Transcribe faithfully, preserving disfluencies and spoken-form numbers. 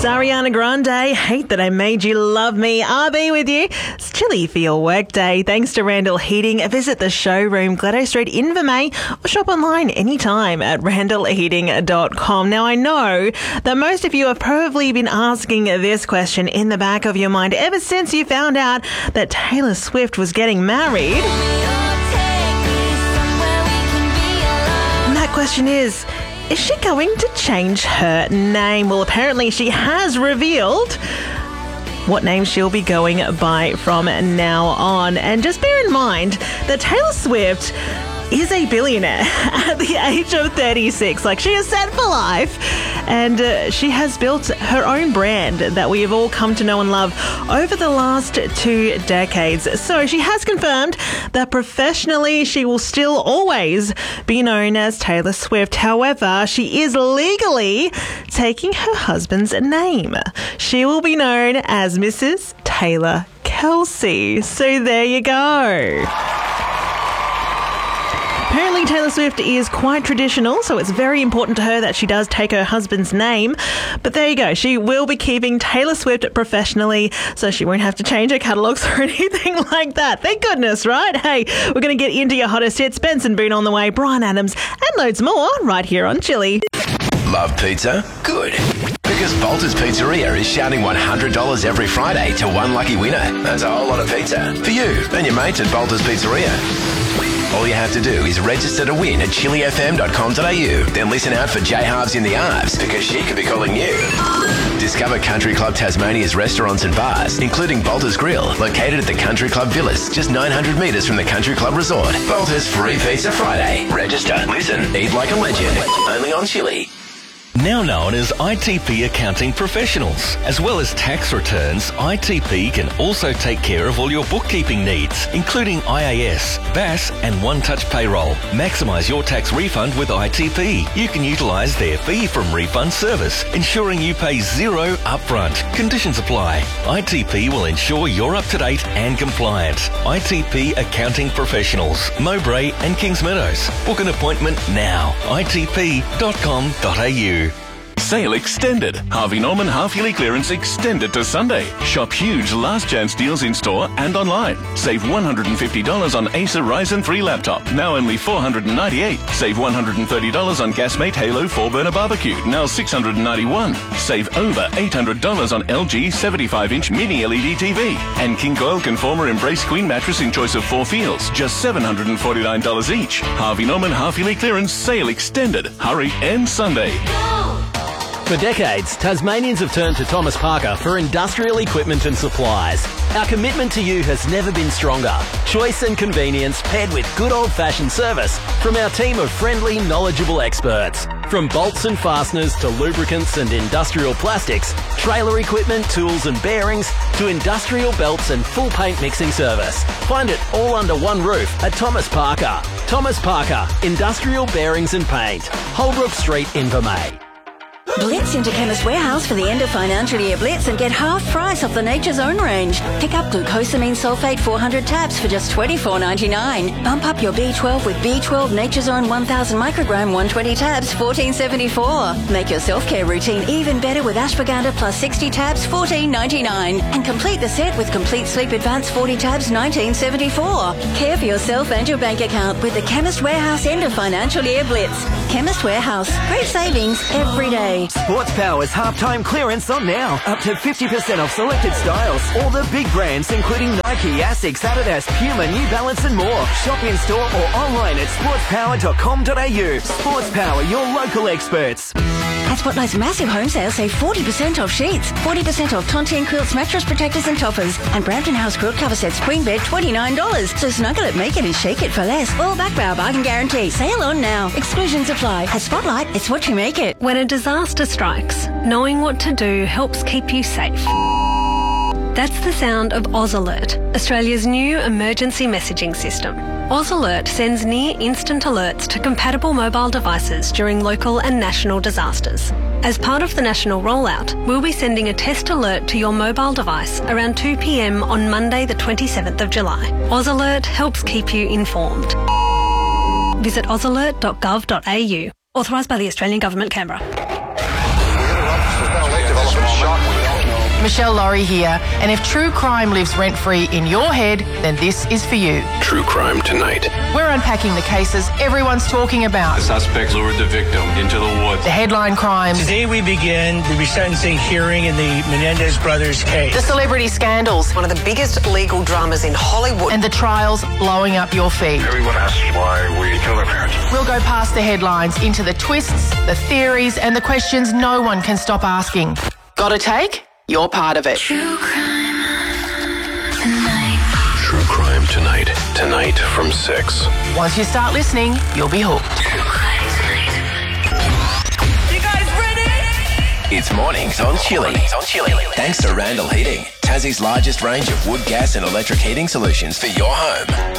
It's Ariana Grande, Hate That I Made You Love Me. R B with you. It's chilly for your workday. Thanks to Randall Heating. Visit the showroom, Gladdo Street, Invermay, or shop online anytime at randall heating dot com. Now, I know that most of you have probably been asking this question in the back of your mind ever since you found out that Taylor Swift was getting married. And that question is, is she going to change her name? Well, apparently she has revealed what name she'll be going by from now on. And just bear in mind that Taylor Swift is a billionaire at the age of thirty-six. Like, she is set for life, and uh, she has built her own brand that we have all come to know and love over the last two decades. So she has confirmed that professionally she will still always be known as Taylor Swift. However, she is legally taking her husband's name. She will be known as Missus Taylor Kelsey. So there you go. Apparently Taylor Swift is quite traditional, so it's very important to her that she does take her husband's name. But there you go. She will be keeping Taylor Swift professionally, so she won't have to change her catalogues or anything like that. Thank goodness, right? Hey, we're going to get into your hottest hits. Benson Boone on the way, Brian Adams, and loads more right here on Chilli. Love pizza? Good. Because Bolter's Pizzeria is shouting one hundred dollars every Friday to one lucky winner. That's a whole lot of pizza for you and your mates at Bolter's Pizzeria. All you have to do is register to win at chili f m dot com dot a u. Then listen out for J Halves in the Arves, because she could be calling you. Discover Country Club Tasmania's restaurants and bars, including Bolter's Grill, located at the Country Club Villas, just nine hundred metres from the Country Club Resort. Bolter's Free Pizza Friday. Register, listen, eat like a legend. Only on Chilli. Now known as I T P Accounting Professionals. As well as tax returns, I T P can also take care of all your bookkeeping needs, including I A S, B A S and One Touch Payroll. Maximise your tax refund with I T P. You can utilise their fee from refund service, ensuring you pay zero upfront. Conditions apply. I T P will ensure you're up to date and compliant. I T P Accounting Professionals, Mowbray and Kings Meadows. Book an appointment now. I T P dot com dot a u. Sale extended. Harvey Norman half-yearly clearance extended to Sunday. Shop huge last chance deals in store and online. Save one hundred fifty dollars on Acer Ryzen three laptop, now only four hundred ninety-eight dollars. Save one hundred thirty dollars on Gasmate Halo four burner barbecue, now six hundred ninety-one dollars. Save over eight hundred dollars on L G seventy-five inch mini L E D T V. And King Coil Conformer Embrace Queen mattress in choice of four feels, just seven hundred forty-nine dollars each. Harvey Norman half-yearly clearance sale extended. Hurry, end Sunday. For decades, Tasmanians have turned to Thomas Parker for industrial equipment and supplies. Our commitment to you has never been stronger. Choice and convenience paired with good old-fashioned service from our team of friendly, knowledgeable experts. From bolts and fasteners to lubricants and industrial plastics, trailer equipment, tools and bearings, to industrial belts and full paint mixing service. Find it all under one roof at Thomas Parker. Thomas Parker, Industrial Bearings and Paint. Holbrook Street, Invermay. Blitz into Chemist Warehouse for the end of financial year blitz and get half price off the Nature's Own range. Pick up glucosamine sulfate four hundred tabs for just twenty-four ninety-nine. Bump up your B twelve with B twelve Nature's Own one thousand microgram one hundred twenty tabs, fourteen seventy-four. Make your self-care routine even better with ashwagandha plus sixty tabs, fourteen ninety-nine. And complete the set with Complete Sleep Advance forty tabs, nineteen seventy-four. Care for yourself and your bank account with the Chemist Warehouse end of financial year blitz. Chemist Warehouse. Great savings every day. Sports Power's halftime clearance on now. Up to fifty percent off selected styles. All the big brands including Nike, Asics, Adidas, Puma, New Balance and more. Shop in store or online at sports power dot com dot a u. Sports Power, your local experts. At Spotlight's massive home sale, save forty percent off sheets, forty percent off Tontine quilts, mattress protectors and toppers, and Brampton House quilt cover sets queen bed, twenty-nine dollars. So snuggle it, make it and shake it for less. All back by our bargain guarantee. Sale on now. Exclusions apply. At Spotlight, it's what you make it. When a disaster strikes, knowing what to do helps keep you safe. That's the sound of Oz Alert, Australia's new emergency messaging system. Oz Alert sends near-instant alerts to compatible mobile devices during local and national disasters. As part of the national rollout, we'll be sending a test alert to your mobile device around two p m on Monday the twenty-seventh of July. Oz Alert helps keep you informed. Visit oz alert dot gov dot a u. Authorised by the Australian Government, Canberra. Development shock Michelle Laurie here, and if true crime lives rent-free in your head, then this is for you. True Crime Tonight. We're unpacking the cases everyone's talking about. The suspect lured the victim into the woods. The headline crimes. Today we begin the resentencing hearing in the Menendez brothers case. The celebrity scandals. One of the biggest legal dramas in Hollywood. And the trials blowing up your feed. Everyone asks why we kill their parents. We'll go past the headlines into the twists, the theories, and the questions no one can stop asking. Got a take? You're part of it. True Crime Tonight. True Crime Tonight. Tonight from six. Once you start listening, you'll be hooked. True Crime Tonight. You guys ready? It's Mornings on Chili. on Chili. Thanks to Randall Heating, Tassie's largest range of wood, gas and electric heating solutions for your home.